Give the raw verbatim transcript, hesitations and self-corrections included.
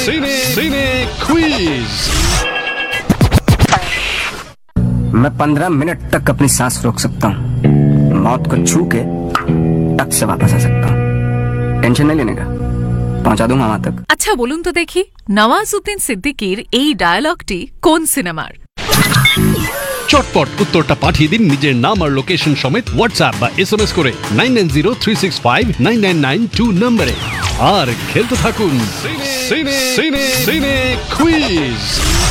सिने सिने quiz. मैं पंद्रह minute तक अपनी सांस रोक सकता हूँ, मौत को छू के टक से वापस आ सकता हूँ। टेंशन नहीं लेने का, पहुंचा दूंगा वहां तक। আচ্ছা বলুন তো দেখি, নওয়াজউদ্দিন সিদ্দিকীর এই ডায়ালগটি কোন সিনেমার? চটপট উত্তরটা পাঠিয়ে দিন নিজের নাম আর লোকেশন সমেত হোয়াটসঅ্যাপ বা এসএমএস করে nine nine zero three six five nine nine nine two নম্বরে। আর খেলতে থাকুন সিনে সিনে সিনে কুইজ।